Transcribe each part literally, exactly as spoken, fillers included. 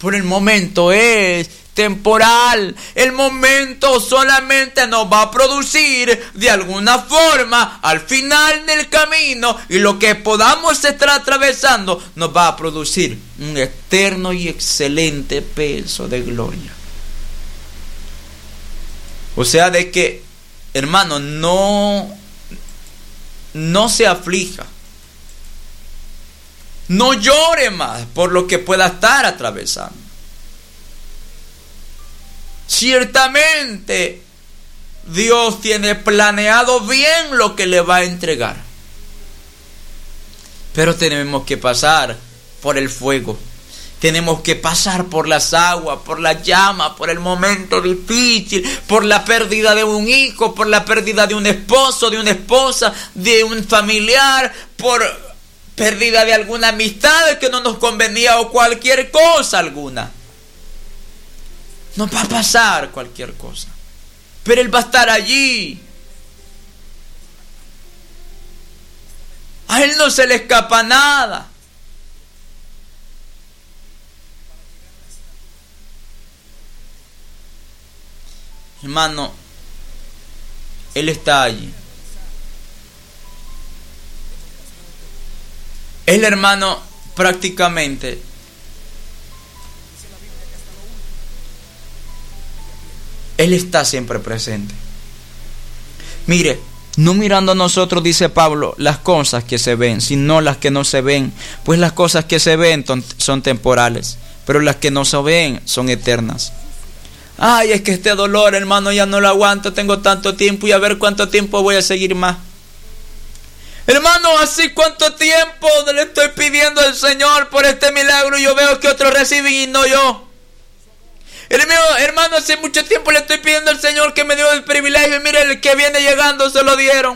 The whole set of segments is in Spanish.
Por el momento es temporal. El momento solamente nos va a producir de alguna forma al final del camino, y lo que podamos estar atravesando nos va a producir un eterno y excelente peso de gloria. O sea, de que, hermano, no, no se aflija. No llore más por lo que pueda estar atravesando. Ciertamente, Dios tiene planeado bien lo que le va a entregar. Pero tenemos que pasar por el fuego. Tenemos que pasar por las aguas, por la llama, por el momento difícil, por la pérdida de un hijo, por la pérdida de un esposo, de una esposa, de un familiar, por pérdida de alguna amistad que no nos convenía o cualquier cosa alguna. Nos va a pasar cualquier cosa, pero Él va a estar allí. A Él no se le escapa nada. Hermano, Él está allí. Él, hermano, prácticamente Él está siempre presente. Mire, no mirando a nosotros, dice Pablo, las cosas que se ven, sino las que no se ven. Pues las cosas que se ven son temporales, pero las que no se ven son eternas. Ay, es que este dolor, hermano, ya no lo aguanto, tengo tanto tiempo y a ver cuánto tiempo voy a seguir más. Hermano, así cuánto tiempo le estoy pidiendo al Señor por este milagro y yo veo que otros reciben y no yo. Hermano, hace mucho tiempo le estoy pidiendo al Señor que me dio el privilegio y mire, el que viene llegando se lo dieron.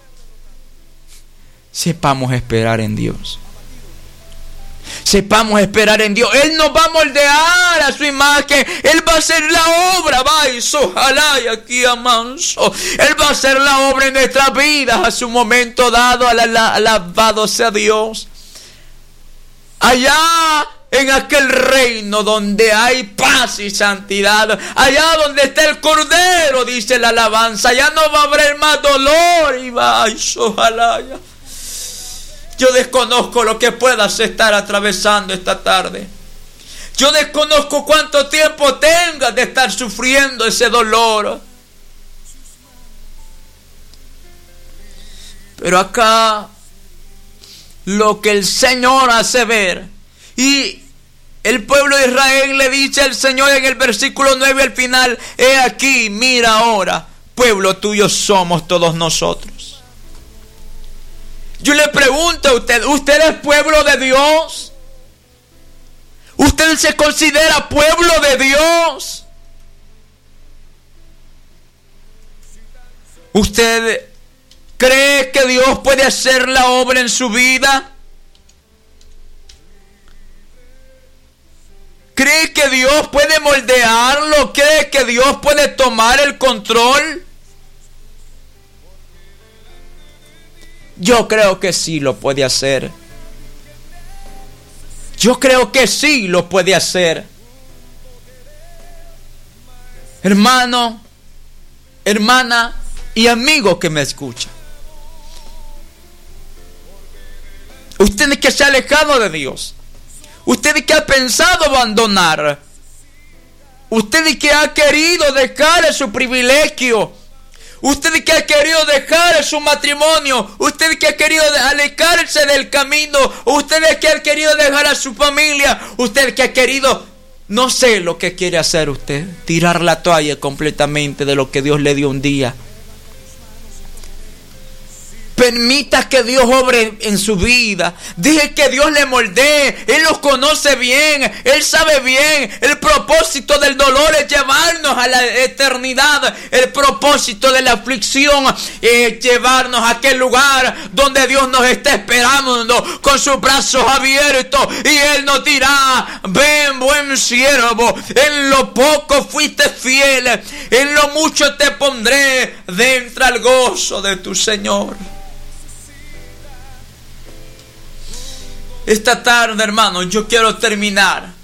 Sepamos esperar en Dios. Sepamos esperar en Dios. Él nos va a moldear a su imagen. Él va a hacer la obra. Ojalá y aquí amanso. Él va a hacer la obra en nuestras vidas a su momento dado. Alabado sea Dios. Allá en aquel reino donde hay paz y santidad, allá donde está el Cordero, dice la alabanza, ya no va a haber más dolor. Y va, ojalá ya. Yo desconozco lo que puedas estar atravesando esta tarde. Yo desconozco cuánto tiempo tengas de estar sufriendo ese dolor. Pero acá lo que el Señor hace ver, y el pueblo de Israel le dice al Señor en el versículo nueve al final: he aquí, mira ahora, pueblo tuyo somos todos nosotros. Yo le pregunto a usted, ¿usted es pueblo de Dios? ¿Usted se considera pueblo de Dios? ¿Usted cree que Dios puede hacer la obra en su vida? ¿Cree que Dios puede moldearlo? ¿Cree que Dios puede tomar el control? Yo creo que sí lo puede hacer. Yo creo que sí lo puede hacer. Hermano, hermana y amigo que me escucha, usted que se ha alejado de Dios, usted que ha pensado abandonar, usted que ha querido dejar su privilegio, usted que ha querido dejar su matrimonio, usted que ha querido alejarse del camino, usted que ha querido dejar a su familia, usted que ha querido, no sé lo que quiere hacer usted, tirar la toalla completamente de lo que Dios le dio un día. Permita que Dios obre en su vida. Deje que Dios le moldee. Él los conoce bien. Él sabe bien. El propósito del dolor es llevarnos a la eternidad. El propósito de la aflicción es llevarnos a aquel lugar donde Dios nos está esperando con sus brazos abiertos. Y Él nos dirá: ven, buen siervo, en lo poco fuiste fiel, en lo mucho te pondré, entra al gozo de tu Señor. Esta tarde, hermano, yo quiero terminar